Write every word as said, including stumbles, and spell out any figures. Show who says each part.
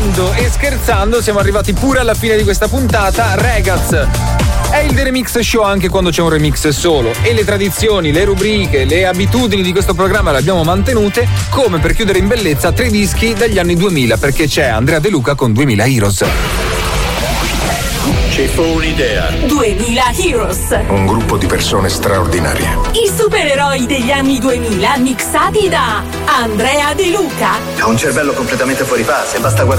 Speaker 1: ridendo e scherzando siamo arrivati pure alla fine di questa puntata. Ragazzi, è il The Remix Show anche quando c'è un remix solo, e le tradizioni, le rubriche, le abitudini di questo programma le abbiamo mantenute, come per chiudere in bellezza tre dischi dagli anni duemila, perché c'è Andrea De Luca con duemila Heroes.
Speaker 2: Ci fu un'idea.
Speaker 3: duemila Heroes.
Speaker 4: Un gruppo di persone straordinarie.
Speaker 3: I supereroi degli anni duemila mixati da Andrea De Luca.
Speaker 5: Ha un cervello completamente fuori fase, basta guardare